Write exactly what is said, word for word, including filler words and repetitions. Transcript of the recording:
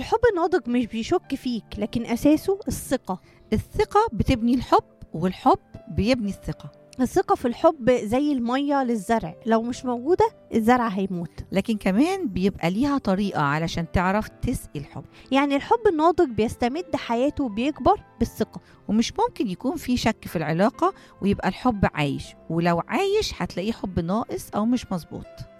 الحب الناضج مش بيشك فيك، لكن أساسه الثقة. الثقة بتبني الحب، والحب بيبني الثقة. الثقة في الحب زي المية للزرع، لو مش موجودة الزرع هيموت. لكن كمان بيبقى ليها طريقة علشان تعرف تسقي الحب. يعني الحب الناضج بيستمد حياته وبيكبر بالثقة. ومش ممكن يكون في شك في العلاقة ويبقى الحب عايش، ولو عايش هتلاقيه حب ناقص أو مش مظبوط.